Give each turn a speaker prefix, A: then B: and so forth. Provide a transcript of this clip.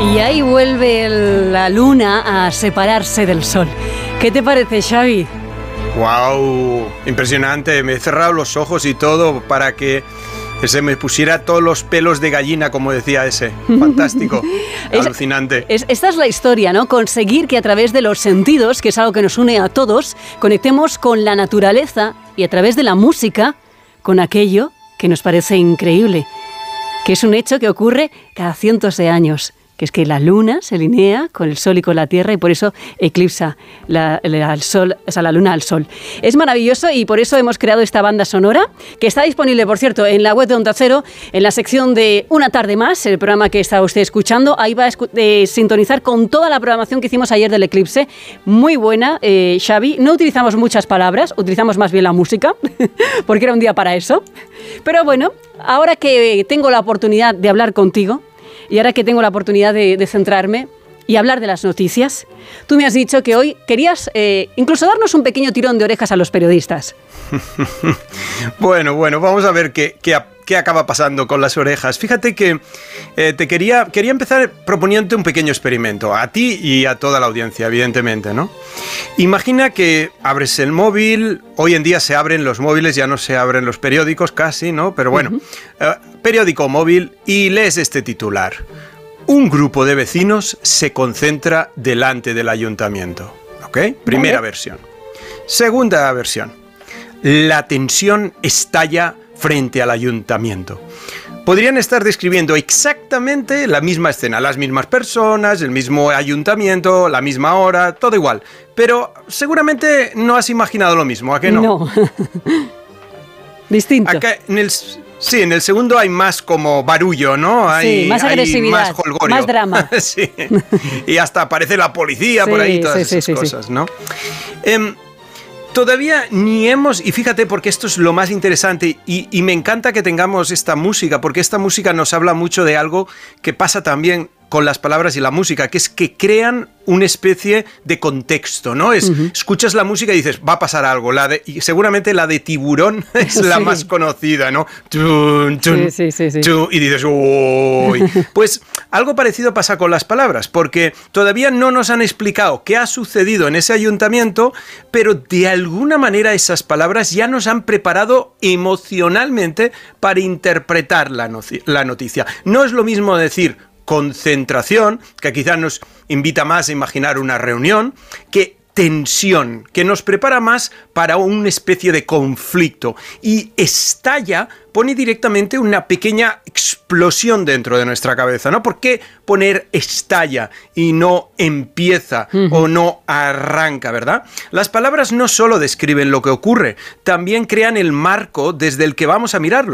A: Y ahí vuelve la luna a separarse del sol. ¿Qué te parece, Xavi?
B: ¡Wow! Impresionante. Me he cerrado los ojos y todo para que se me pusiera todos los pelos de gallina, como decía ese. Fantástico. Alucinante.
A: Esta es la historia, ¿no? Conseguir que a través de los sentidos, que es algo que nos une a todos, conectemos con la naturaleza y a través de la música con aquello que nos parece increíble, que es un hecho que ocurre cada cientos de años, que es que la luna se alinea con el sol y con la tierra y por eso eclipsa al sol, o sea, la luna al sol. Es maravilloso y por eso hemos creado esta banda sonora, que está disponible, por cierto, en la web de Onda Cero, en la sección de Una tarde más, el programa que está usted escuchando. Ahí va a sintonizar con toda la programación que hicimos ayer del eclipse. Muy buena, Xavi. No utilizamos muchas palabras, utilizamos más bien la música, porque era un día para eso. Pero bueno, ahora que tengo la oportunidad de hablar contigo, y ahora que tengo la oportunidad de centrarme y hablar de las noticias, tú me has dicho que hoy querías incluso darnos un pequeño tirón de orejas a los periodistas.
B: Bueno, vamos a ver qué acaba pasando con las orejas. Fíjate que te quería empezar proponiéndote un pequeño experimento, a ti y a toda la audiencia, evidentemente, ¿no? Imagina que abres el móvil, hoy en día se abren los móviles, ya no se abren los periódicos casi, ¿no? Pero bueno, periódico móvil y lees este titular. Un grupo de vecinos se concentra delante del ayuntamiento. ¿Ok? Primera versión. Segunda versión. La tensión estalla frente al ayuntamiento. Podrían estar describiendo exactamente la misma escena, las mismas personas, el mismo ayuntamiento, la misma hora, todo igual. Pero seguramente no has imaginado lo mismo, ¿a qué no?
A: No. Distinto.
B: Acá en el segundo hay más como barullo, ¿no?
A: Sí, más agresividad,
B: más jolgorio.
A: más drama.
B: Sí. Y hasta aparece la policía por ahí, todas esas cosas, ¿no? Todavía ni hemos, y fíjate porque esto es lo más interesante y me encanta que tengamos esta música, porque esta música nos habla mucho de algo que pasa también con las palabras y la música, que es que crean una especie de contexto, ¿no? Escuchas la música y dices, va a pasar algo. Y seguramente la de Tiburón es la más conocida, ¿no? Tun, tun, tun, y dices, uy. Pues algo parecido pasa con las palabras, porque todavía no nos han explicado qué ha sucedido en ese ayuntamiento, pero de alguna manera esas palabras ya nos han preparado emocionalmente para interpretar la noticia. No es lo mismo decir concentración, que quizás nos invita más a imaginar una reunión, que tensión, que nos prepara más para una especie de conflicto. Y estalla pone directamente una pequeña explosión dentro de nuestra cabeza, ¿no? ¿Por qué poner estalla y no empieza o no arranca, verdad? Las palabras no solo describen lo que ocurre, también crean el marco desde el que vamos a mirarlo.